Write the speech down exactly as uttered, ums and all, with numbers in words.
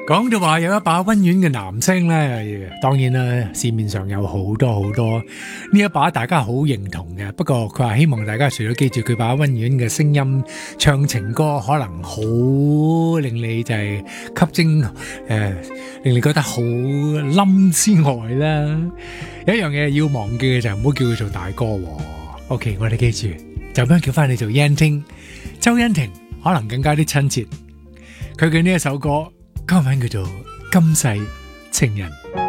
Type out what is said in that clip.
講到話有一把溫婉嘅男聲咧，當然啦，市面上有好多好多呢一把大家好認同嘅。不過佢話希望大家除咗記住佢把溫婉嘅聲音唱情歌，可能好令你就係吸睛誒、呃，令你覺得好冧之外啦，有一樣嘢要忘記嘅就係唔好叫佢做大哥喎。OK， 我哋記住就咁樣叫翻你做欣婷，周欣婷可能更加啲親切。佢嘅呢一首歌歌名叫做《今世情人》。